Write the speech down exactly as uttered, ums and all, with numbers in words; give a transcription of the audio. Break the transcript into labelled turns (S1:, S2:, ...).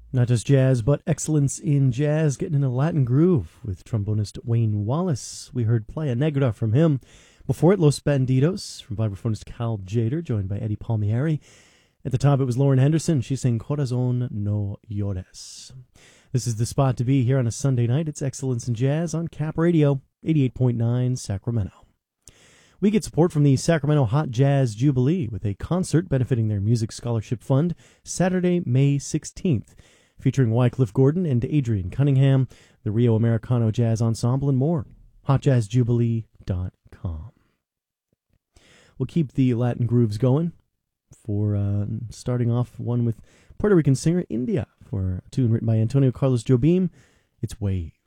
S1: Not just jazz, but excellence in jazz, getting in a Latin groove with trombonist Wayne Wallace. We heard Playa Negra from him. Before it, Los Bandidos from vibraphonist Cal Jader, joined by Eddie Palmieri. At the top, it was Lauren Henderson. She sang Corazon No Llores. This is the spot to be here on a Sunday night. It's Excellence in Jazz on Cap Radio, eighty-eight point nine Sacramento. We get support from the Sacramento Hot Jazz Jubilee with a concert benefiting their Music Scholarship Fund Saturday, May sixteenth, featuring Wycliffe Gordon and Adrian Cunningham, the Rio Americano Jazz Ensemble, and more. hot jazz jubilee dot com. We'll keep the Latin grooves going for uh, starting off one with Puerto Rican singer India for a tune written by Antonio Carlos Jobim. It's Waves.